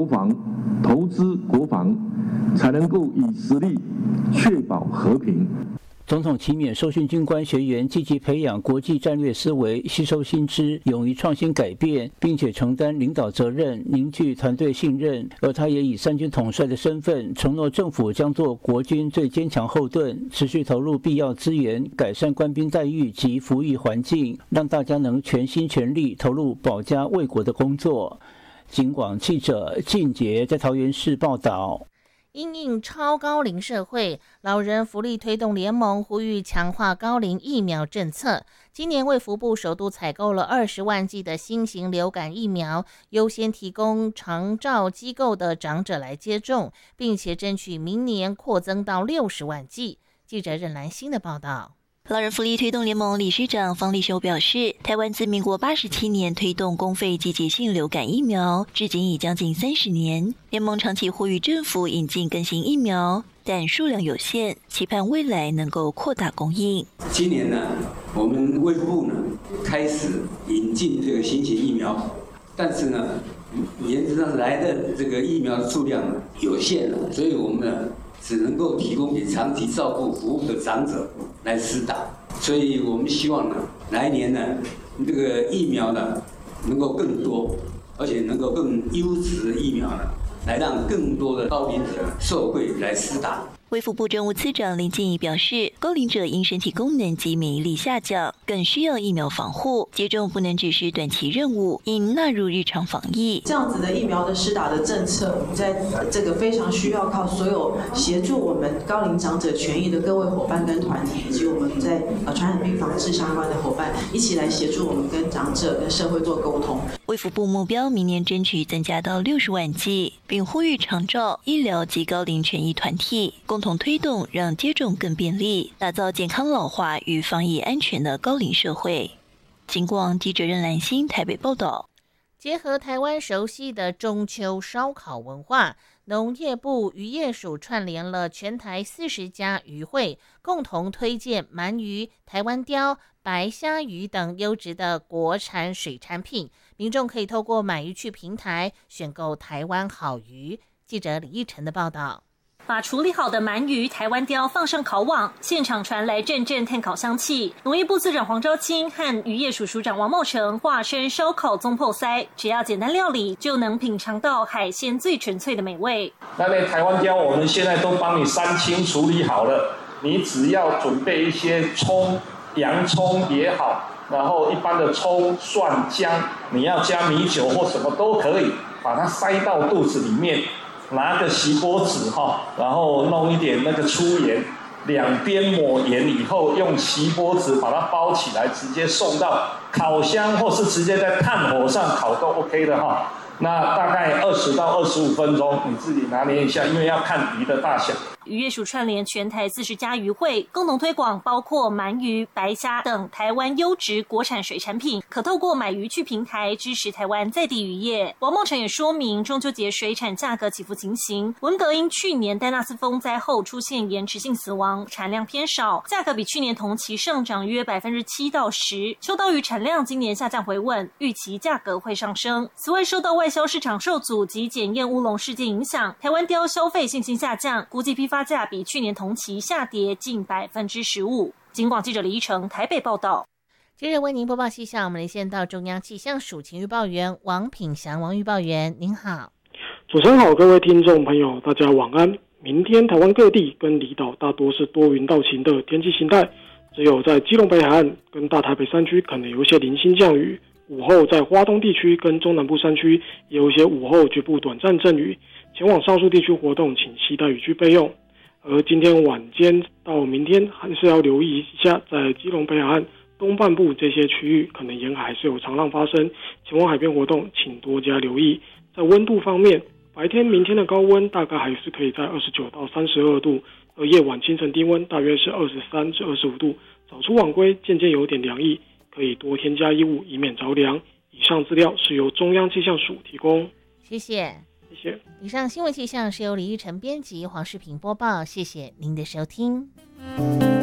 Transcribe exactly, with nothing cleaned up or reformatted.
防、投资国防，才能够以实力确保和平。 总统期勉受训军官学员积极培养国际战略思维，吸收新知，勇于创新改变，并且承担领导责任，凝聚团队信任。而他也以三军统帅的身份，承诺政府将做国军最坚强后盾，持续投入必要资源，改善官兵待遇及服役环境，让大家能全心全力投入保家卫国的工作。警广记者靳杰在桃园市报道。 因应超高龄社会，老人福利推动联盟呼吁强化高龄疫苗政策。今年卫福部首度采购了二十万剂的新型流感疫苗，优先提供长照机构的长者来接种，并且争取明年扩增到六十万剂。记者任兰欣的报道。 老人福利推动联盟理事长方立修表示，台湾自民国八十七年推动公费季节性流感疫苗，至今已将近三十年。联盟长期呼吁政府引进更新疫苗，但数量有限，期盼未来能够扩大供应。 今年呢，我们卫福部呢开始引进这个新型疫苗，但是呢，原则上来的这个疫苗的数量有限了，所以我们呢只能够提供给长期照顾服务的长者来施打，所以我们希望呢，来年呢，这个疫苗呢能够更多，而且能够更优质的疫苗呢，来让更多的高龄者受惠来施打。 卫福部政务次长林静怡表示，高龄者因身体功能及免疫力下降，更需要疫苗防护，接种不能只是短期任务，应纳入日常防疫。 这样子的疫苗的施打的政策，我们在这个非常需要靠所有协助我们高龄长者权益的各位伙伴跟团体，以及我们在呃传染病防治相关的伙伴，一起来协助我们跟长者跟社会做沟通。 卫福部目标明年争取增加到六十万剂，并呼吁长照、医疗及高龄权益团体共同推动，让接种更便利，打造健康老化与防疫安全的高龄社会。警广记者任兰欣台北报道。 结合台湾熟悉的中秋烧烤文化，农业部渔业署串联了全台四十家渔会，共同推荐鳗鱼、台湾鲷、白虾鱼等优质的国产水产品，民众可以透过买鱼去平台选购台湾好鱼。记者李义晨的报道。 把处理好的鳗鱼、台湾鲷放上烤网，现场传来阵阵炭烤香气。农业部次长黄昭清和渔业署署长王茂成化身烧烤总破塞，只要简单料理，就能品尝到海鲜最纯粹的美味。 那那台湾鲷我们现在都帮你三清处理好了，你只要准备一些葱、洋葱也好，然后一般的葱、蒜、姜，你要加米酒或什么都可以，把它塞到肚子里面。拿个锡箔纸哈，然后弄一点那个粗盐，两边抹盐以后，用锡箔纸把它包起来，直接送到烤箱或是直接在炭火上烤都 OK 的哈。那大概二十到二十五分钟，你自己拿捏一下，因为要看鱼的大小。 渔业署串联全台四十家渔会，共同推广包括鳗鱼、白虾等台湾优质国产水产品，可透过买鱼去平台支持台湾在地渔业。王茂成也说明，中秋节水产价格起伏情形，文革因去年丹纳斯风灾后出现延迟性死亡，产量偏少，价格比去年同期上涨约百分之七到十。秋刀鱼产量今年下降回稳，预期价格会上升。此外，受到外销市场受阻及检验乌龙事件影响，台湾鲷消费信心下降，估计批发价比去年同期下跌近百分之十五。警广记者李一成台北报道。 接着为您播报气象，我们连线到中央气象署晴预报员王品祥，王预报员您好。 主持人好，各位听众朋友大家晚安。明天台湾各地跟离岛大多是多云到晴的天气形态，只有在基隆北海岸跟大台北山区可能有一些零星降雨，午后在花东地区跟中南部山区也有一些午后局部短暂阵雨，前往上述地区活动请携带雨具备用。而今天晚间到明天还是要留意一下，在基隆北海岸东半部这些区域可能沿海还是有长浪发生，前往海边活动请多加留意。在温度方面，白天明天的高温大概还是可以在二十九到三十二度，而夜晚清晨低温大约是二十三至二十五度，早出晚归渐渐有点凉意，可以多添加衣物以免着凉。以上资料是由中央气象署提供。 谢谢。 谢谢。 以上新闻气象是由李玉成编辑，黄世平播报，谢谢您的收听。